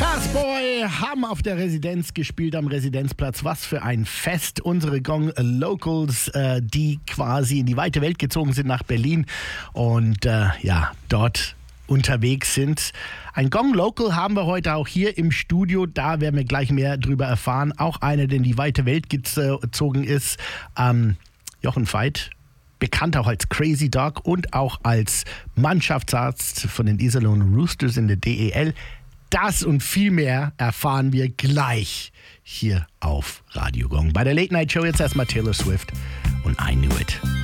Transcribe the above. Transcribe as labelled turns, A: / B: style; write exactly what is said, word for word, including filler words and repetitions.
A: Fastboy haben auf der Residenz gespielt, am Residenzplatz. Was für ein Fest. Unsere Gong Locals, äh, die quasi in die weite Welt gezogen sind nach Berlin und äh, ja, dort unterwegs sind. Ein Gong Local haben wir heute auch hier im Studio. Da werden wir gleich mehr drüber erfahren. Auch einer, der in die weite Welt gezogen ist. Ähm, Jochen Veit, bekannt auch als Crazy Dog und auch als Mannschaftsarzt von den Iserlohn Roosters in der D E L. Das und viel mehr erfahren wir gleich hier auf Radio Gong. Bei der Late Night Show jetzt erstmal Taylor Swift und I Knew It.